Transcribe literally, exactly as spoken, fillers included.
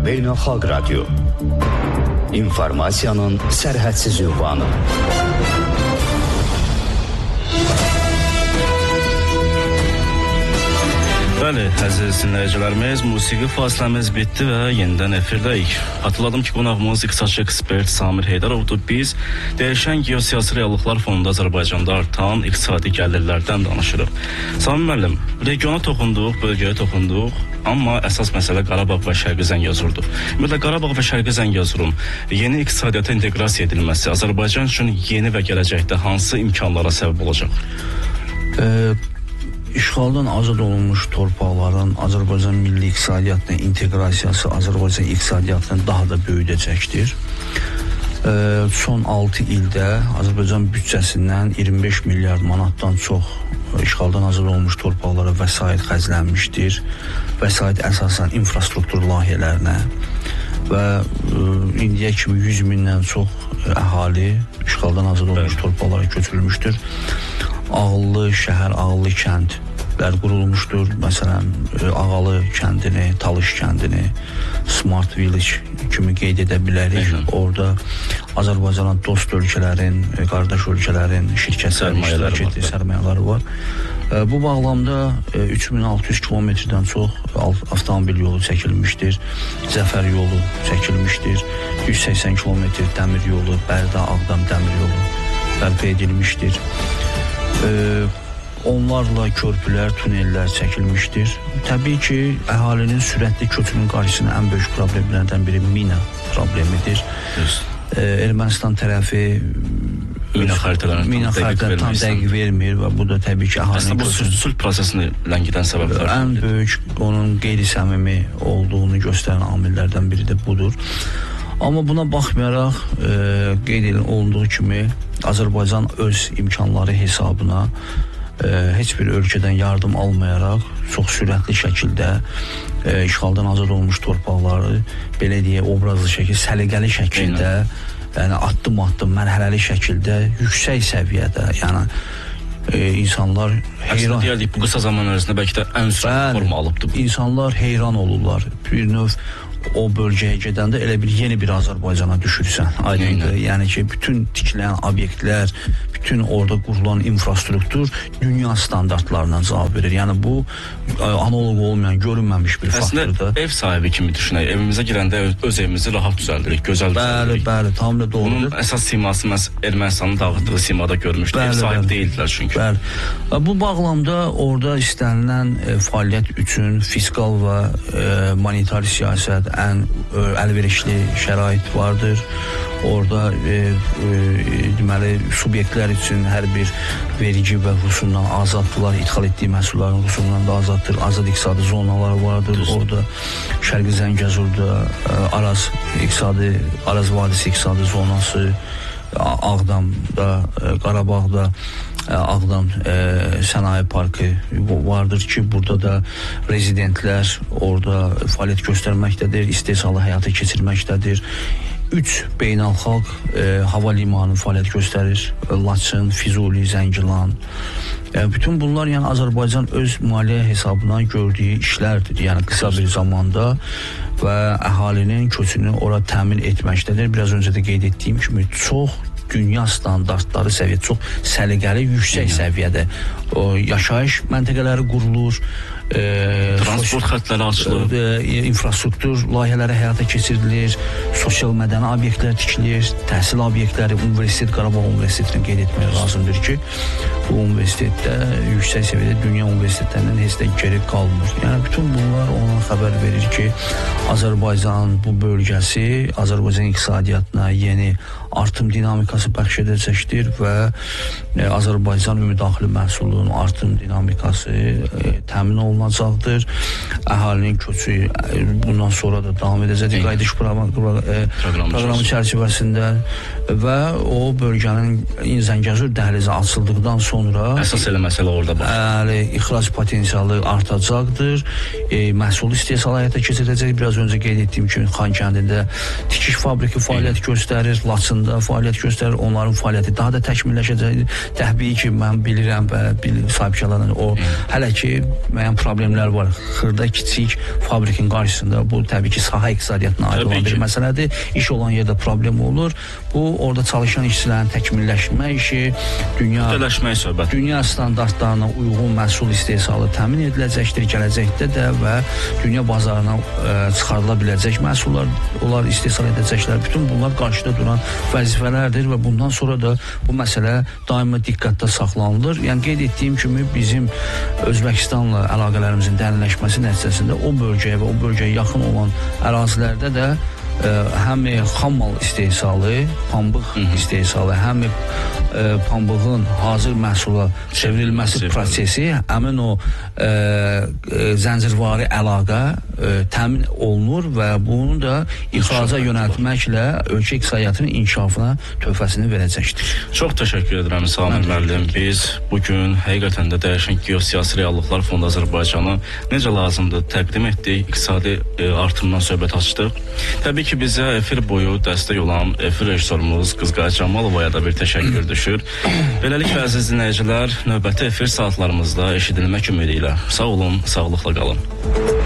Beynəlxalq Radio. İnformasiyanın sərhədsiz ünvanı. Bəli, əziz dinləyicilərimiz, musiqi fasiləmiz bitdi və yenidən efirdəyik. Hatırladım ki, qonağımız iqtisadçı ekspert Samir Heydarovdur. Biz dəyişən geosiyasi reallıqlar fonunda Azərbaycanda artan iqtisadi gəlirlərdən danışırıq. Samir müəllim, regiona toxunduq, bölgəyə toxunduq, amma əsas məsələ Qarabağ və Şərqi Zəngəzurdur. Ümumiyyətlə, Qarabağ və Şərqi Zəngəzurun yeni iqtisadiyyata inteqrasiya edilməsi Azərbaycan üçün yeni və gələcəkdə hansı imkanlara səbəb olacaq? Ee, İşğaldan azad olunmuş torpaqların Azərbaycan milli iqtisadiyyatına inteqrasiyası Azərbaycan iqtisadiyyatını daha da böyüdəcəkdir. Ee, son altı ildə Azərbaycan büdcəsindən iyirmi beş milyard manatdan çox işğaldan azad olmuş torpaqlara vəsait xərclənmişdir. Vəsait əsasən infrastruktur layihələrinə və e, indiyə kimi yüz mindən çox əhali işğaldan azad olmuş torpaqlara köçürülmüşdür. Ağıllı şəhər, ağıllı kəndlər qurulmuşdur. Məsələn, Ağalı kəndini, Talış kəndini Smart Village kimi qeyd edə bilərik. Hı -hı. Orada Azərbaycana dost ölkələrin, qardaş ölkələrin şirkət sərmayələri, sərmayələri var. Bu bağlamda üç min altı yüz kilometrdən çox avtomobil yolu çəkilmişdir. Zəfər yolu çəkilmişdir. yüz səksən kilometr dəmir yolu, Bərdə-Ağdam dəmir yolu bərpa edilmişdir. Ee, onlarla körpülər, tunellər çəkilmişdir. Təbii ki, əhalinin sürətli köçünün qarşısına ən böyük problemlərdən biri mina problemidir. Ee, Ermənistan tərəfi mina xəritələrini mina xəritələrini tam dəqiq vermir və bu da təbii ki, əhalinin köçünün sülh prosesini ləngidən səbəblər. Ən böyük onun qeyri-səmimi olduğunu göstərən amillərdən biri də budur. Amma buna baxmayaraq e, qeyd olunduğu kimi Azərbaycan öz imkanları hesabına e, heç bir ölkədən yardım almayaraq çox sürətli şəkildə e, işğaldan azad olmuş torpaqları belə deyək obrazlı şəkildə, səliqəli şəkildə, yəni addım-addım, mərhələli şəkildə, yüksək səviyyədə, yəni e, insanlar heyran. Əslində deyək, bu qısa zaman ərzində bəlkə də ən sürətli forma alıbdır. İnsanlar heyran olurlar. Bir növ o bölgəyə gedəndə elə bir yeni bir Azərbaycana düşürsən. Aydındır. Yəni ki, bütün tikilən obyektlər, bütün orada qurulan infrastruktur dünya standartlarına cavab verir. Yəni bu analog olmayan, görünməmiş bir faktordur. Əslində ev sahibi kimi düşünək. Evimizə girəndə öz evimizi rahat düzəldirik, gözəl düzəldirik. Bəli, bəli, tam da doğrudur. Bunun əsas siması məhz Ermənistanın dağıtdığı simada görmüşdük. Ev sahibi deyildilər çünki. Bəli. Bu bağlamda orada istənilən e, fəaliyyət üçün fiskal və e, monetar siyasət ən əlverişli şərait vardır. Orada e, e, deməli subyektlər üçün hər bir vergi və rüsumdan azaddılar. İdxal etdiyi məhsulların rüsumundan da azaddır. Azad iqtisadi zonaları vardır. Düzdür. Orada Şərqi Zəngəzurda e, Araz iqtisadi, Araz vadisi iqtisadi zonası, Ağdamda, e, Qarabağda Ağdam e, sənaye parkı vardır ki, burada da rezidentlər orada fəaliyyət göstərməkdədir, istehsalı həyata keçirməkdədir. Üç beynəlxalq e, hava limanı fəaliyyət göstərir. Laçın, Füzuli, Zəngilan. E, bütün bunlar yəni Azərbaycan öz maliyyə hesabına gördüyü işlərdir. Yəni qısa bir zamanda və əhalinin köçünü ora təmin etməkdədir. Biraz öncə də qeyd etdiyim kimi çox dünya standartları səviyyə, çox səliqəli, yüksək səviyyədə o yaşayış məntəqələri qurulur, e, transport xəttləri açılır, e, infrastruktur layihələri həyata keçirilir, sosial mədəni obyektlər tikilir, təhsil obyektləri, universitet, Qarabağ Universitetini qeyd etmək lazımdır ki, bu universitetdə yüksək səviyyədə dünya universitetlərindən heç də geri qalmır. Yəni bütün bunlar ona xəbər verir ki, Azərbaycan bu bölgəsi Azərbaycan iqtisadiyyatına yeni artım dinamikası bəxş edəcəkdir və e, Azərbaycan müdaxilə məhsulunun artım dinamikası e, təmin olunacaqdır. Əhalinin köçü e, bundan sonra da davam edəcək qayıdış proqramı, e, proqramı çərçivəsində və o bölgənin Zəngəzur dəhlizi açıldıqdan sonra əsas elə məsələ orada baş. Əli ixrac potensialı artacaqdır. E, məhsulu istehsal həyata keçiriləcək. Biraz öncə qeyd etdiyim kimi Xankəndində tikiş fabriki fəaliyyət göstərir, Laçında fəaliyyət göstərir. Onların fəaliyyəti daha da təkmilləşəcək. Təbii ki, mən bilirəm və bil, sahibkarlarla o hələ ki müəyyən problemlər var. Xırda kiçik fabrikin qarşısında bu təbii ki sahə iqtisadiyyatına aid olan bir məsələdir. İş olan yerdə problem olur. Bu orada çalışan işçilərin təkmilləşmə işi, dünya dünya standartlarına uyğun məhsul istehsalı təmin ediləcəkdir gələcəkdə də və dünya bazarına ə, çıxarıla biləcək məhsullar onlar istehsal edəcəklər. Bütün bunlar qarşıda duran vəzifələrdir və bundan sonra da bu məsələ daima diqqətdə saxlanılır. Yəni qeyd etdiyim kimi bizim Özbəkistanla əlaqələrimizin dərinləşməsi nəticəsində o bölgəyə və o bölgəyə yaxın olan ərazilərdə də ə, həm xammal istehsalı, pambıq Hı -hı. istehsalı, həm ə, pambığın hazır məhsula çevrilməsi Çevrilir. prosesi, həmin o ə, ə, zəncirvari əlaqə ə, təmin olunur və bunu da ixraca yönəltməklə ölkə iqtisadiyyatının inkişafına töhfəsini verəcəkdir. Çox təşəkkür edirəm Samir müəllim. Biz bugün həqiqətən də dəyişən geosiyasi reallıqlar Fondu Azərbaycanı necə lazımdır təqdim etdik, iqtisadi ə, artımdan söhbət açdıq. Təbii ki bizə efir boyu dəstək olan efir rejissorumuz Qızqay Camalovaya da bir təşəkkür düşür. Beləliklə əziz dinləyicilər, növbəti efir saatlarımızda eşidilmək ümidi ilə sağ olun, sağlıqla qalın.